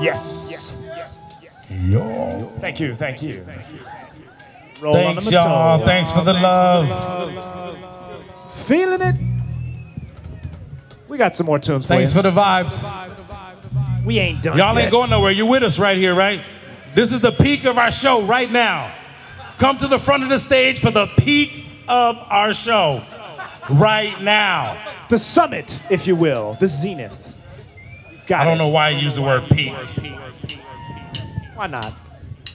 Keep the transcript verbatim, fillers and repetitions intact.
Yes. Yo. Thank you, thank you. Roll Thanks, on the y'all. toe. Thanks for the love. Feeling it? We got some more tunes for Thanks you. for the vibes. We ain't done Y'all yet. ain't going nowhere. You're with us right here, right? This is the peak of our show right now. Come to the front of the stage for the peak of our show right now. The summit, if you will. The zenith. Got I don't it. know why I use the word peak. Why not?